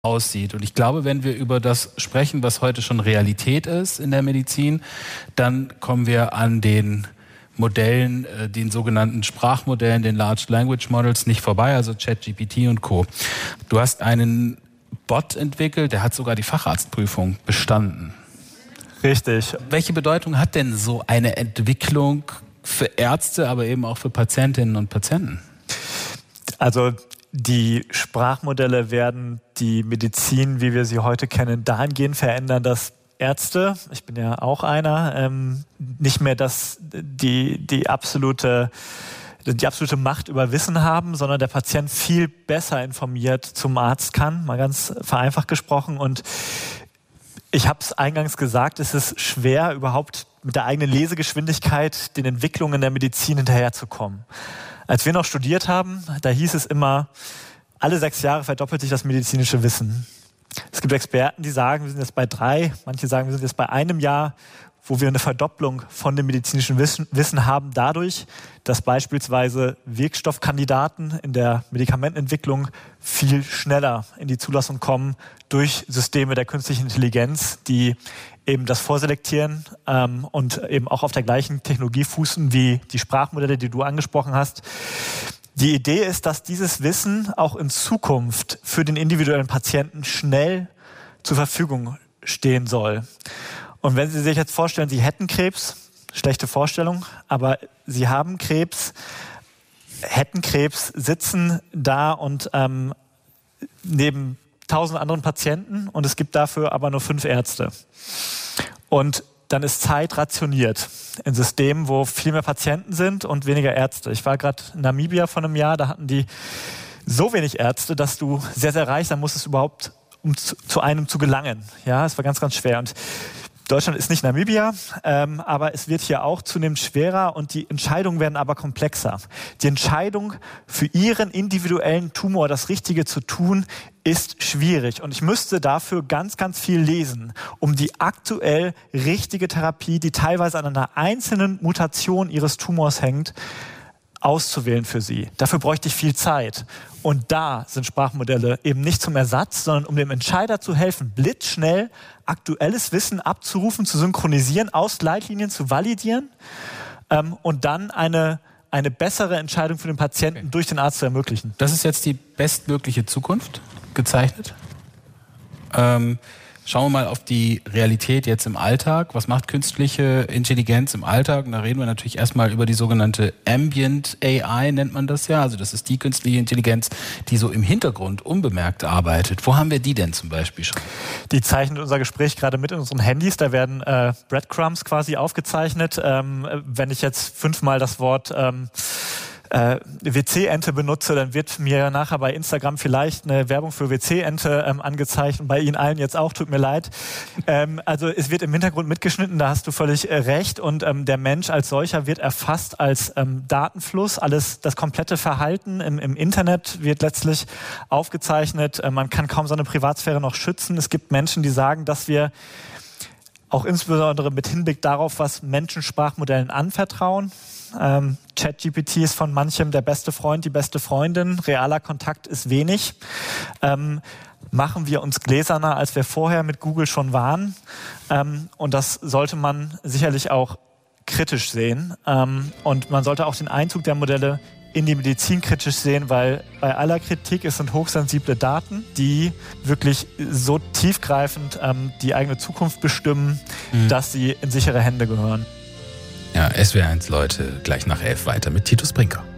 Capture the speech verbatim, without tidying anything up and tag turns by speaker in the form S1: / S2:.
S1: aussieht. Und ich glaube, wenn wir über das sprechen, was heute schon Realität ist in der Medizin, dann kommen wir an den Modellen, den sogenannten Sprachmodellen, den Large Language Models nicht vorbei, also ChatGPT und Co. Du hast einen Bot entwickelt, der hat sogar die Facharztprüfung bestanden.
S2: Richtig.
S1: Welche Bedeutung hat denn so eine Entwicklung für Ärzte, aber eben auch für Patientinnen und Patienten?
S2: Also die Sprachmodelle werden die Medizin, wie wir sie heute kennen, dahingehend verändern, dass Ärzte, ich bin ja auch einer, ähm, nicht mehr das, die, die absolute, die absolute Macht über Wissen haben, sondern der Patient viel besser informiert zum Arzt kann, mal ganz vereinfacht gesprochen. Und ich habe es eingangs gesagt, es ist schwer, überhaupt mit der eigenen Lesegeschwindigkeit den Entwicklungen der Medizin hinterherzukommen. Als wir noch studiert haben, da hieß es immer, alle sechs Jahre verdoppelt sich das medizinische Wissen. Es gibt Experten, die sagen, wir sind jetzt bei drei, manche sagen, wir sind jetzt bei einem Jahr, wo wir eine Verdopplung von dem medizinischen Wissen, Wissen haben, dadurch, dass beispielsweise Wirkstoffkandidaten in der Medikamentenentwicklung viel schneller in die Zulassung kommen durch Systeme der künstlichen Intelligenz, die eben das Vorselektieren ähm, und eben auch auf der gleichen Technologie fußen wie die Sprachmodelle, die du angesprochen hast. Die Idee ist, dass dieses Wissen auch in Zukunft für den individuellen Patienten schnell zur Verfügung stehen soll. Und wenn Sie sich jetzt vorstellen, Sie hätten Krebs, schlechte Vorstellung, aber Sie haben Krebs, hätten Krebs, sitzen da und ähm, neben tausend anderen Patienten und es gibt dafür aber nur fünf Ärzte. Und dann ist Zeit rationiert in Systemen, wo viel mehr Patienten sind und weniger Ärzte. Ich war gerade in Namibia vor einem Jahr, da hatten die so wenig Ärzte, dass du sehr, sehr reich sein musstest, überhaupt um zu, zu einem zu gelangen. Ja, es war ganz, ganz schwer. Und Deutschland ist nicht Namibia, ähm, aber es wird hier auch zunehmend schwerer und die Entscheidungen werden aber komplexer. Die Entscheidung für Ihren individuellen Tumor, das Richtige zu tun, ist schwierig. Und ich müsste dafür ganz, ganz viel lesen, um die aktuell richtige Therapie, die teilweise an einer einzelnen Mutation Ihres Tumors hängt, auszuwählen für Sie. Dafür bräuchte ich viel Zeit. Und da sind Sprachmodelle eben nicht zum Ersatz, sondern um dem Entscheider zu helfen, blitzschnell aktuelles Wissen abzurufen, zu synchronisieren, aus Leitlinien zu validieren ähm, und dann eine, eine bessere Entscheidung für den Patienten okay. durch den Arzt zu ermöglichen.
S1: Das ist jetzt die bestmögliche Zukunft gezeichnet. Ähm, Schauen wir mal auf die Realität jetzt im Alltag. Was macht künstliche Intelligenz im Alltag? Und da reden wir natürlich erstmal über die sogenannte Ambient A I, nennt man das ja. Also das ist die künstliche Intelligenz, die so im Hintergrund unbemerkt arbeitet. Wo haben wir die denn zum Beispiel schon?
S2: Die zeichnet unser Gespräch gerade mit in unseren Handys. Da werden äh, Breadcrumbs quasi aufgezeichnet. Ähm, wenn ich jetzt fünfmal das Wort ähm, Äh, W C-Ente benutze, dann wird mir nachher bei Instagram vielleicht eine Werbung für W C-Ente ähm, angezeigt und bei Ihnen allen jetzt auch, tut mir leid. Ähm, also es wird im Hintergrund mitgeschnitten, da hast du völlig äh, recht und ähm, der Mensch als solcher wird erfasst als ähm, Datenfluss, alles, das komplette Verhalten im, im Internet wird letztlich aufgezeichnet, äh, man kann kaum seine Privatsphäre noch schützen. Es gibt Menschen, die sagen, dass wir auch insbesondere mit Hinblick darauf, was Menschen Sprachmodellen anvertrauen. Ähm, ChatGPT ist von manchem der beste Freund, die beste Freundin. Realer Kontakt ist wenig. Ähm, machen wir uns gläserner, als wir vorher mit Google schon waren. Ähm, und das sollte man sicherlich auch kritisch sehen. Ähm, und man sollte auch den Einzug der Modelle in die Medizin kritisch sehen, weil bei aller Kritik, es sind hochsensible Daten, die wirklich so tiefgreifend ähm, die eigene Zukunft bestimmen, mhm. dass sie in sichere Hände gehören.
S1: Ja, S W R eins Leute, gleich nach elf weiter mit Titus Brinker.